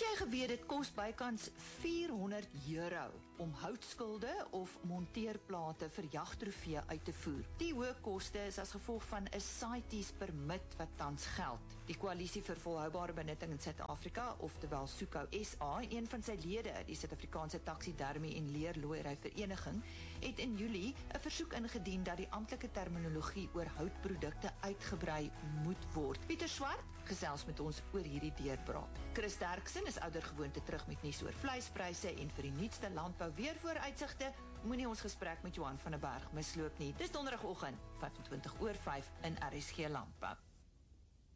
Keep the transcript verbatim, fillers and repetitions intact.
Het jy geweet dit kos bykans vierhonderd euro om houtskulde of monteerplate vir jagtrofee uit te voer? Die hoë koste is as gevolg van 'n CITES permit wat tans geld. Die Koalisie vir Volhoubare Benutting in Suid-Afrika, oftewel SUKO S A, een van sy lede, die Suid-Afrikaanse Taxidermie en Leerlooiery Vereniging, het in Julie 'n versoek ingedien dat die amptelike terminologie oor houtprodukte uitgebrei moet word. Pieter Swart gesels met ons oor hierdie deurbraak. Chris Derksen is oudergewoonte terug met nuus oor vleispryse en vir die nuutste landbou weervooruitsigte moenie ons gesprek met Johan van der Berg misloop nie. Dis donderdagoggend, vyf en twintig oor vyf in R S G Landbou.